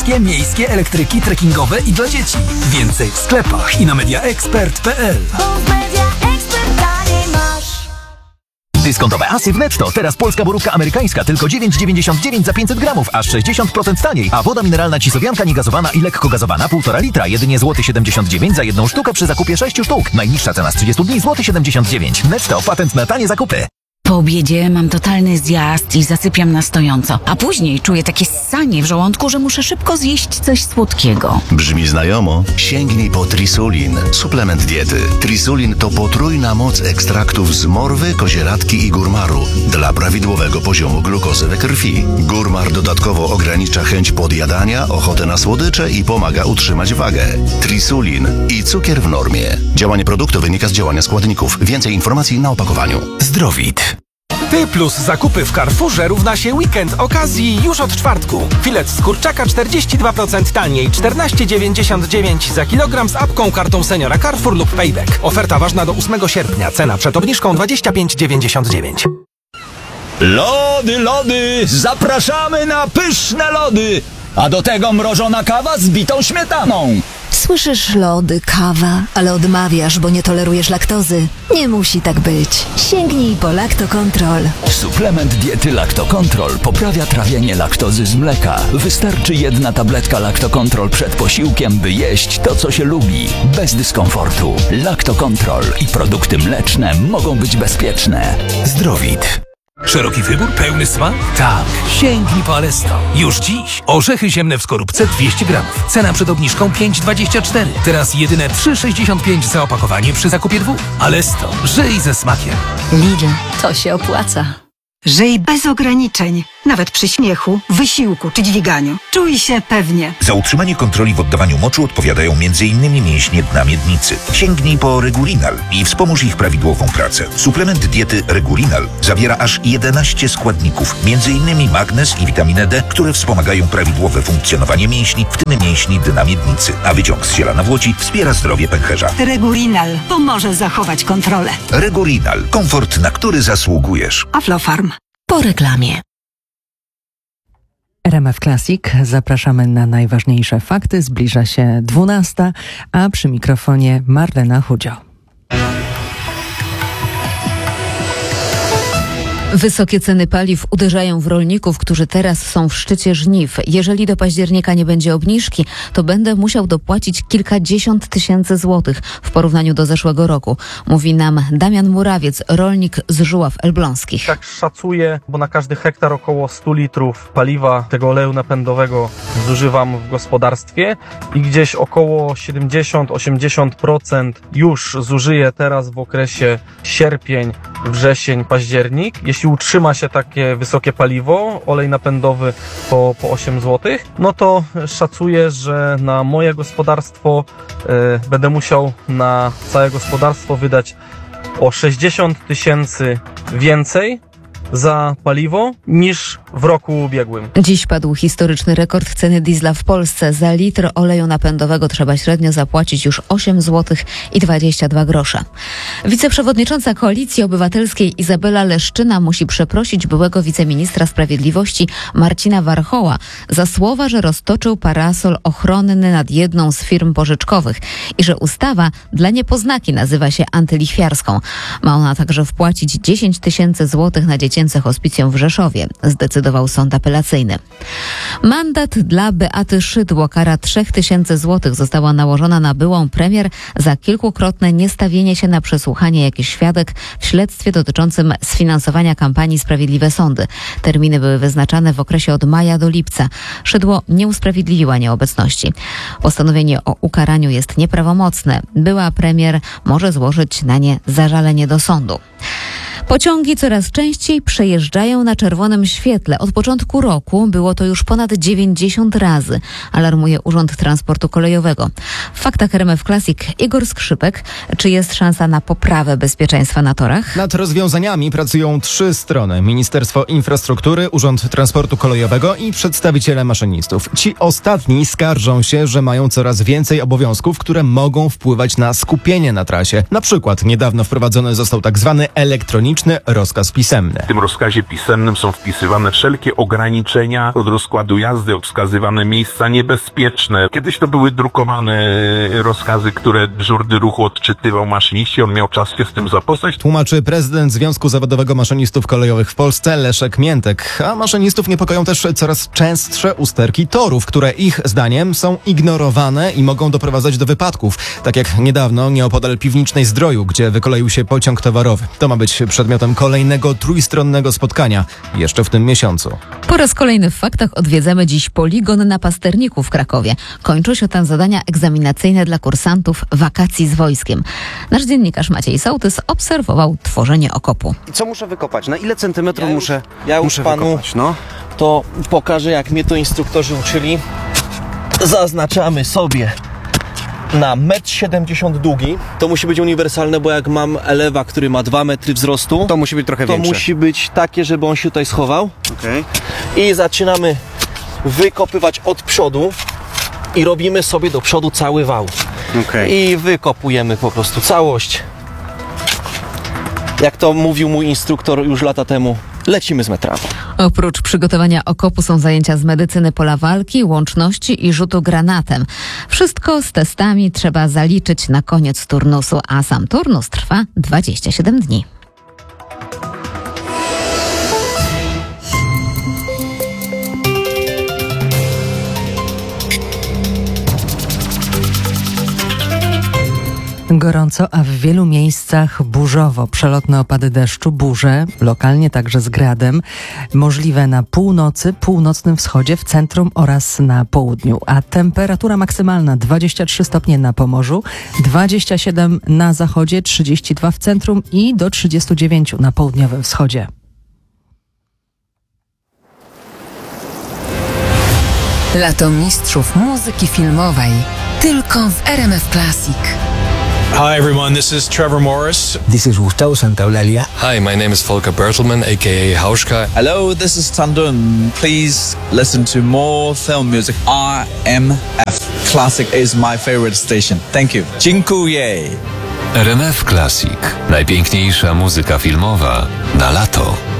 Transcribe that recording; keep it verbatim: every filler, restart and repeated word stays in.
polskie, miejskie, elektryki, trekkingowe i dla dzieci. Więcej w sklepach i na mediaexpert kropka p l. Dyskontowe asy w Netto. Teraz polska borówka amerykańska tylko dziewięć dziewięćdziesiąt dziewięć za pięćset gramów, aż sześćdziesiąt procent taniej. A woda mineralna Cisowianka niegazowana i lekko gazowana półtora litra, jedynie złoty siedemdziesiąt dziewięć za jedną sztukę przy zakupie sześciu sztuk. Najniższa cena z trzydziestu dni złoty siedemdziesiąt dziewięć. Netto, patent na tanie zakupy. Po obiedzie mam totalny zjazd i zasypiam na stojąco, a później czuję takie ssanie w żołądku, że muszę szybko zjeść coś słodkiego. Brzmi znajomo? Sięgnij po Trisulin, suplement diety. Trisulin to potrójna moc ekstraktów z morwy, kozieradki i górmaru dla prawidłowego poziomu glukozy we krwi. Górmar dodatkowo ogranicza chęć podjadania, ochotę na słodycze i pomaga utrzymać wagę. Trisulin i cukier w normie. Działanie produktu wynika z działania składników. Więcej informacji na opakowaniu. Zdrowit. Ty plus zakupy w Carrefourze równa się weekend okazji już od czwartku. Filet z kurczaka czterdzieści dwa procent taniej, czternaście dziewięćdziesiąt dziewięć za kilogram z apką, kartą seniora Carrefour lub Payback. Oferta ważna do ósmego sierpnia. Cena przed obniżką dwadzieścia pięć dziewięćdziesiąt dziewięć. Lody, lody! Zapraszamy na pyszne lody! A do tego mrożona kawa z bitą śmietaną. Słyszysz lody, kawa, ale odmawiasz, bo nie tolerujesz laktozy. Nie musi tak być. Sięgnij po Lactocontrol. Suplement diety Lactocontrol poprawia trawienie laktozy z mleka. Wystarczy jedna tabletka Lactocontrol przed posiłkiem, by jeść to, co się lubi. Bez dyskomfortu. Lactocontrol i produkty mleczne mogą być bezpieczne. Zdrowit. Szeroki wybór, pełny smak? Tak, sięgnij po Alesto. Już dziś orzechy ziemne w skorupce dwieście gramów. Cena przed obniżką pięć dwadzieścia cztery. Teraz jedyne trzy sześćdziesiąt pięć za opakowanie przy zakupie dwóch. Alesto, żyj ze smakiem. Lidl, to się opłaca. Żyj bez ograniczeń, nawet przy śmiechu, wysiłku czy dźwiganiu. Czuj się pewnie. Za utrzymanie kontroli w oddawaniu moczu odpowiadają między innymi mięśnie dna miednicy. Sięgnij po Regulinal i wspomóż ich prawidłową pracę. Suplement diety Regulinal zawiera aż jedenaście składników, między innymi magnez i witaminę D, które wspomagają prawidłowe funkcjonowanie mięśni, w tym mięśni dna miednicy. A wyciąg z ziela nawłoci wspiera zdrowie pęcherza. Regulinal pomoże zachować kontrolę. Regulinal. Komfort, na który zasługujesz. Aflofarm. Po reklamie. R M F Classic. Zapraszamy na najważniejsze fakty. Zbliża się dwunasta, a przy mikrofonie Marlena Chudzio. Wysokie ceny paliw uderzają w rolników, którzy teraz są w szczycie żniw. Jeżeli do października nie będzie obniżki, to będę musiał dopłacić kilkadziesiąt tysięcy złotych w porównaniu do zeszłego roku. Mówi nam Damian Murawiec, rolnik z Żuław Elbląskich. Tak szacuję, bo na każdy hektar około stu litrów paliwa, tego oleju napędowego zużywam w gospodarstwie i gdzieś około siedemdziesiąt do osiemdziesięciu procent już zużyję teraz w okresie sierpień, wrzesień, październik. Jeśli utrzyma się takie wysokie paliwo, olej napędowy po, po osiem złotych, no to szacuję, że na moje gospodarstwo y, będę musiał na całe gospodarstwo wydać o sześćdziesiąt tysięcy więcej za paliwo niż w roku ubiegłym. Dziś padł historyczny rekord ceny diesla w Polsce. Za litr oleju napędowego trzeba średnio zapłacić już osiem złotych i dwadzieścia dwa grosze. Wiceprzewodnicząca Koalicji Obywatelskiej Izabela Leszczyna musi przeprosić byłego wiceministra sprawiedliwości Marcina Warchoła za słowa, że roztoczył parasol ochronny nad jedną z firm pożyczkowych i że ustawa dla niepoznaki nazywa się antylichwiarską. Ma ona także wpłacić dziesięć tysięcy złotych na dziecięce hospicjum w Rzeszowie, zdecydował sąd apelacyjny. Mandat dla Beaty Szydło, kara trzech tysięcy złotych została nałożona na byłą premier za kilkukrotne niestawienie się na przesłuchanie jakichś świadek w śledztwie dotyczącym sfinansowania kampanii Sprawiedliwe Sądy. Terminy były wyznaczane w okresie od maja do lipca. Szydło nie usprawiedliwiła nieobecności. Postanowienie o ukaraniu jest nieprawomocne. Była premier może złożyć na nie zażalenie do sądu. Pociągi coraz częściej przejeżdżają na czerwonym świetle. Od początku roku było to już ponad dziewięćdziesiąt razy, alarmuje Urząd Transportu Kolejowego. W faktach R M F Classic Igor Skrzypek. Czy jest szansa na poprawę bezpieczeństwa na torach? Nad rozwiązaniami pracują trzy strony. Ministerstwo Infrastruktury, Urząd Transportu Kolejowego i przedstawiciele maszynistów. Ci ostatni skarżą się, że mają coraz więcej obowiązków, które mogą wpływać na skupienie na trasie. Na przykład niedawno wprowadzony został tak zwany elektroniczny elektroniczny rozkaz pisemny. W tym rozkazie pisemnym są wpisywane wszelkie ograniczenia od rozkładu jazdy, wskazywane miejsca niebezpieczne. Kiedyś to były drukowane rozkazy, które dyżurny ruchu odczytywał maszyniści, on miał czas się z tym zapoznać. Tłumaczy prezydent Związku Zawodowego Maszynistów Kolejowych w Polsce Leszek Miętek. A maszynistów niepokoją też coraz częstsze usterki torów, które ich zdaniem są ignorowane i mogą doprowadzać do wypadków. Tak jak niedawno nieopodal Piwnicznej Zdroju, gdzie wykoleił się pociąg towarowy. To ma być przedmiotem kolejnego trójstronnego spotkania jeszcze w tym miesiącu. Po raz kolejny w faktach odwiedzamy dziś poligon na Pasterniku w Krakowie. Kończą się tam zadania egzaminacyjne dla kursantów wakacji z wojskiem. Nasz dziennikarz Maciej Sołtys obserwował tworzenie okopu. I co muszę wykopać? Na ile centymetrów ja muszę, już, ja już muszę panu wykopać? No. To pokażę, jak mnie to instruktorzy uczyli. Zaznaczamy sobie na metr siedemdziesiąt długi. To musi być uniwersalne, bo jak mam elewa, który ma dwa metry wzrostu, to musi być trochę to większe. musi być takie, żeby on się tutaj schował. Okay. I zaczynamy wykopywać od przodu i robimy sobie do przodu cały wał. Okay. I wykopujemy po prostu całość. Jak to mówił mój instruktor już lata temu, lecimy z metrami. Oprócz przygotowania okopu są zajęcia z medycyny pola walki, łączności i rzutu granatem. Wszystko z testami trzeba zaliczyć na koniec turnusu, a sam turnus trwa dwadzieścia siedem dni. Gorąco, a w wielu miejscach burzowo. Przelotne opady deszczu, burze, lokalnie także z gradem, możliwe na północy, północnym wschodzie, w centrum oraz na południu. A temperatura maksymalna dwadzieścia trzy stopnie na Pomorzu, dwadzieścia siedem na zachodzie, trzydzieści dwa w centrum i do trzydziestu dziewięciu na południowym wschodzie. Lato mistrzów muzyki filmowej. Tylko w R M F Classic. Hi everyone, this is Trevor Morris. This is Gustavo Santaolalla. Hi, my name is Volker Bertelmann, aka Hauschka. Hello, this is Tandun. Please listen to more film music. R M F Classic is my favorite station. Thank you. Dziękuję. R M F Classic. Najpiękniejsza muzyka filmowa na lato.